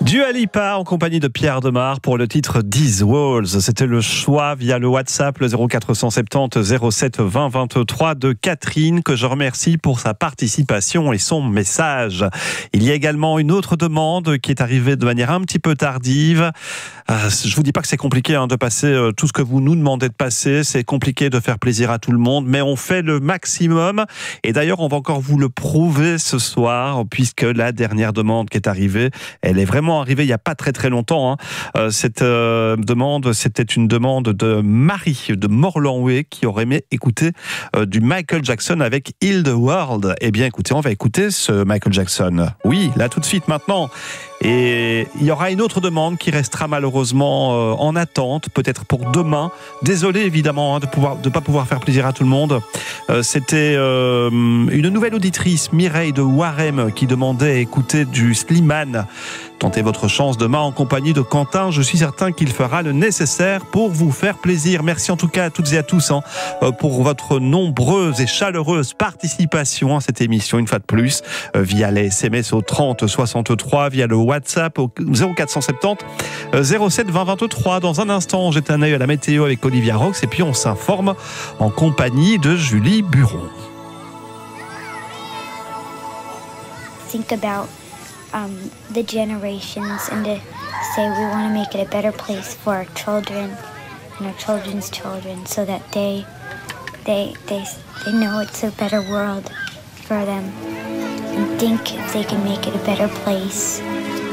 Dua Lipa en compagnie de Pierre Demar pour le titre These Walls. C'était le choix via le WhatsApp, le 0470 07 20 23 de Catherine, que je remercie pour sa participation et son message. Il y a également une autre demande qui est arrivée de manière un petit peu tardive. Je vous dis pas que c'est compliqué de passer tout ce que vous nous demandez de passer. C'est compliqué de faire plaisir à tout le monde, mais on fait le maximum. Et d'ailleurs, on va encore vous le prouver ce soir, puisque la dernière demande qui est arrivée, elle est vraiment arrivée il n'y a pas très longtemps. Cette demande, c'était une demande de Marie de Morlanway qui aurait aimé écouter du Michael Jackson avec Heal the World. Eh bien, écoutez, on va écouter ce Michael Jackson. Oui, là tout de suite maintenant. Et il y aura une autre demande qui restera malheureusement en attente, peut-être pour demain. Désolé évidemment de ne pas pouvoir faire plaisir à tout le monde. C'était une nouvelle auditrice, Mireille de Warem, qui demandait à écouter du Slimane. Tentez votre chance demain en compagnie de Quentin. Je suis certain qu'il fera le nécessaire pour vous faire plaisir. Merci en tout cas à toutes et à tous pour votre nombreuse et chaleureuse participation à cette émission, une fois de plus, via les SMS au 30 63, via le WhatsApp au 0470 07 20 23. Dans un instant, jette un œil à la météo avec Olivia Rox et puis on s'informe en compagnie de Julie Buron. Think about the generations and to say we want to make it a better place for our children and our children's children, so that they know it's a better world for them, and think if they can make it a better place.